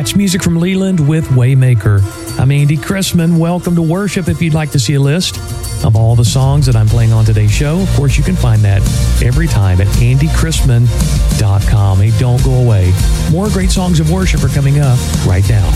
That's music from Leland with Waymaker. I'm Andy Chrisman. Welcome to Worship. If you'd like to see a list of all the songs that I'm playing on today's show, of course, you can find that every time at andychrisman.com. Hey, don't go away. More great songs of worship are coming up right now.